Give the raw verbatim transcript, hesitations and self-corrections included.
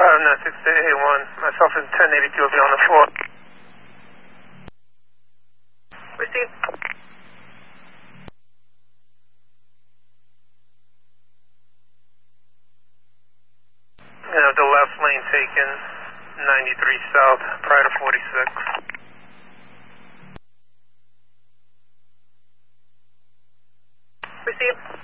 five nine six eight one. Myself and ten eighty-two will be on the floor. Received. You have the left lane taken, ninety-three south, prior to forty-six. Received.